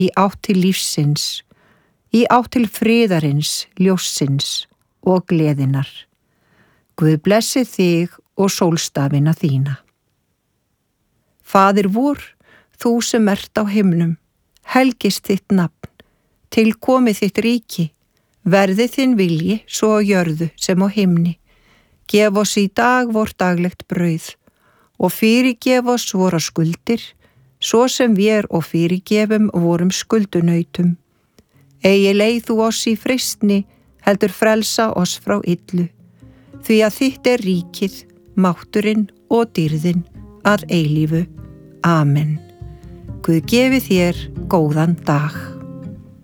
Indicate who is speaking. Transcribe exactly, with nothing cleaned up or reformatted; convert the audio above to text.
Speaker 1: í átt til lífsins, í átt til friðarins, ljóssins og gleðinar. Guð blessi þig og sólstafina þína. Faðir vor, þú sem ert á himnum, helgist þitt nafn, tilkomi þitt ríki, verði þinn vilji svo á jörðu sem á himni. Gef oss í dag vort daglegt brauð og fyrirgef oss vora skuldir, svo sem vér og fyrirgefum vorum skuldunautum. Eigi leið þú oss í freistni, heldur frelsa oss frá illu, því að þitt er ríkið, mátturinn og dýrðin að eilífu. Amen. Guð gefi þér góðan dag.